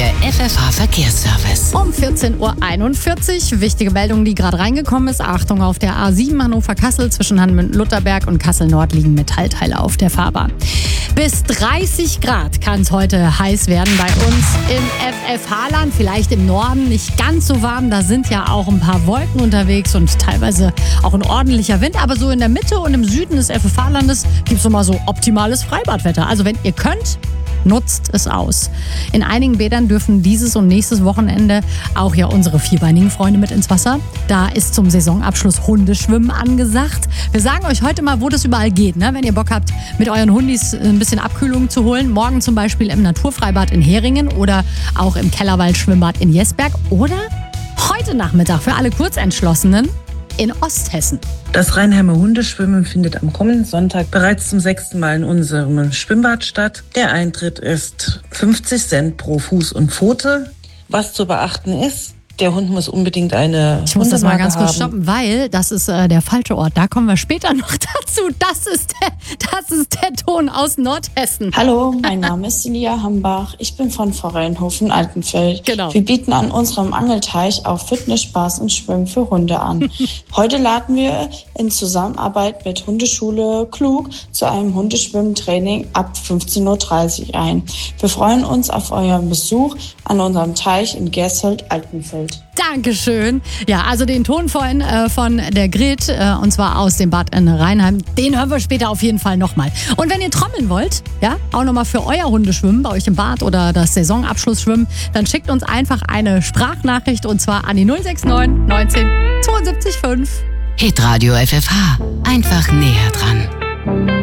Der FFH-Verkehrsservice. Um 14.41 Uhr. Wichtige Meldung, die gerade reingekommen ist. Achtung, auf der A7 Hannover-Kassel zwischen Hanmünden-Lutterberg und Kassel-Nord liegen Metallteile auf der Fahrbahn. Bis 30 Grad kann es heute heiß werden bei uns im FFH-Land. Vielleicht im Norden nicht ganz so warm. Da sind ja auch ein paar Wolken unterwegs und teilweise auch ein ordentlicher Wind. Aber so in der Mitte und im Süden des FFH-Landes gibt es immer so optimales Freibadwetter. Also wenn ihr könnt, nutzt es aus. In einigen Bädern dürfen dieses und nächstes Wochenende auch ja unsere vierbeinigen Freunde mit ins Wasser. Da ist zum Saisonabschluss Hundeschwimmen angesagt. Wir sagen euch heute mal, wo das überall geht, ne? Wenn ihr Bock habt, mit euren Hundis ein bisschen Abkühlung zu holen. Morgen zum Beispiel im Naturfreibad in Heringen oder auch im Kellerwald-Schwimmbad in Jesberg. Oder heute Nachmittag für alle Kurzentschlossenen in Osthessen. Das Rheinheimer Hundeschwimmen findet am kommenden Sonntag bereits zum 6. Mal in unserem Schwimmbad statt. Der Eintritt ist 50 Cent pro Fuß und Pfote. Was zu beachten ist, der Hund muss unbedingt eine Ich muss das mal ganz kurz haben. stoppen, weil das ist der falsche Ort. Da kommen wir später noch dazu. Das ist der Ton aus Nordhessen. Hallo, mein Name ist Celia Hambach. Ich bin von Forellenhofen Altenfeld. Genau. Wir bieten an unserem Angelteich auch Fitness, Spaß und Schwimmen für Hunde an. Heute laden wir in Zusammenarbeit mit Hundeschule Klug zu einem Hundeschwimmtraining ab 15.30 Uhr ein. Wir freuen uns auf euren Besuch an unserem Teich in Gersfeld Altenfeld. Dankeschön. Ja, also den Ton vorhin von der Grit, und zwar aus dem Bad in Rheinheim, den hören wir später auf jeden Fall nochmal. Und wenn ihr trommeln wollt, ja, auch nochmal für euer Hundeschwimmen bei euch im Bad oder das Saisonabschlussschwimmen, dann schickt uns einfach eine Sprachnachricht und zwar an die 069 19 72 5. Hitradio FFH. Einfach näher dran.